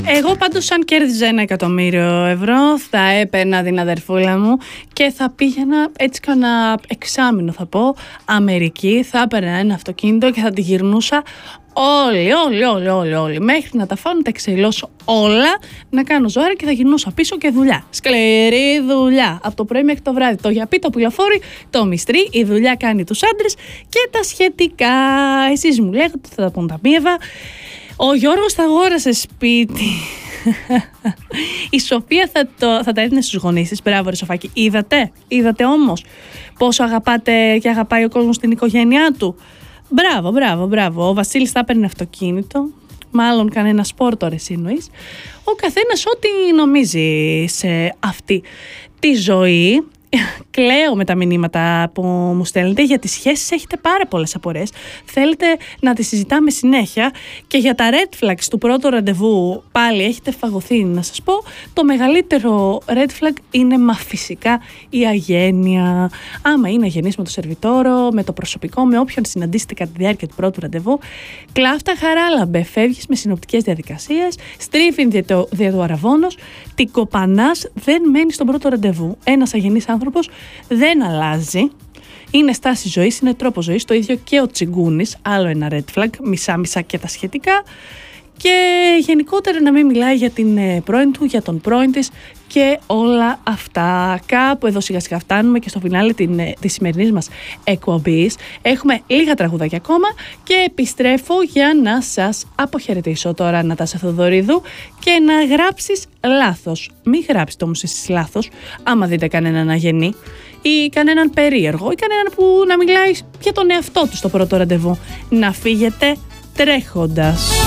Εγώ πάντως αν κέρδιζα 1.000.000 ευρώ θα έπαιρνα την αδερφούλα μου και θα πήγαινα έτσι κάνα εξάμηνο θα πω Αμερική, θα έπαιρνα ένα αυτοκίνητο και θα τη γυρνούσα όλοι μέχρι να τα φάω, να τα εξελώσω όλα, να κάνω ζώα και θα γυρνούσα πίσω και δουλειά, σκληρή δουλειά από το πρωί μέχρι το βράδυ, το γιαπί, το πουλοφόρι, το μυστρί, η δουλειά κάνει τους άντρες και τα σχετικά. Εσείς μου λέγατε θα τα πούν τα μίεβα. Ο Γιώργος θα αγόρασε σπίτι. Η Σοφία θα τα έδινε στους γονείς της. Μπράβο ρε Σοφάκη. Είδατε όμως πόσο αγαπάτε και αγαπάει ο κόσμος την οικογένειά του. Μπράβο. Ο Βασίλης θα έπαιρνε αυτοκίνητο. Μάλλον κανένα σπορ τώρα εσύ εννοείς. Ο καθένας ό,τι νομίζει σε αυτή τη ζωή. Κλαίω με τα μηνύματα που μου στέλνετε. Για τις σχέσεις έχετε πάρα πολλές απορίες. Θέλετε να τις συζητάμε συνέχεια. Και για τα red flags του πρώτου ραντεβού πάλι έχετε φαγωθεί. Να σας πω, το μεγαλύτερο red flag είναι φυσικά η αγένεια. Άμα είναι αγενής με το σερβιτόρο, με το προσωπικό, με όποιον συναντήσετε κατά τη διάρκεια του πρώτου ραντεβού, κλάφτα χαράλαμπε, φεύγεις με συνοπτικές διαδικασίες, στρίφιν δια του αραβώνος, την κοπανάς, δεν μένει στον πρώτο ραντεβού. Ένας αγενής άνθρωπος δεν αλλάζει. Είναι στάση ζωής, είναι τρόπο ζωής. Το ίδιο και ο τσιγκούνης, άλλο ένα red flag, μισά-μισά και τα σχετικά. Και γενικότερα να μην μιλάει για την πρώην του, για τον πρώην της και όλα αυτά. Κάπου εδώ σιγά σιγά φτάνουμε και στο φινάλε της σημερινής μας εκπομπής. Έχουμε λίγα τραγουδάκια ακόμα και επιστρέφω για να σας αποχαιρετήσω τώρα, Νατάσα Θοδωρίδου, και να γράψεις λάθος. Μην γράψετε όμως εσείς λάθος άμα δείτε κανέναν αγενή ή κανέναν περίεργο ή κανέναν που να μιλάει για τον εαυτό του στο πρώτο ραντεβού. Να φύγετε τρέχοντας.